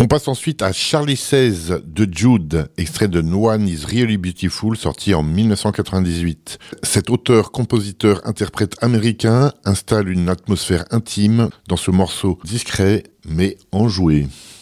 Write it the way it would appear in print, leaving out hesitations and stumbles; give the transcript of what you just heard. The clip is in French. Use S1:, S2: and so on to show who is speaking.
S1: passe ensuite à Charlie Says de Jude, extrait de No One Is Really Beautiful, sorti en 1998. Cet auteur-compositeur-interprète américain installe une atmosphère intime dans ce morceau discret mais enjoué.